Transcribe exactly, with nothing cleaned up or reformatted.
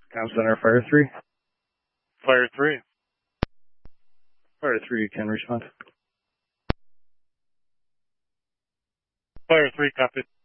Com Center, Fire three. Fire three. Fire three, you can respond. Fire three, copy.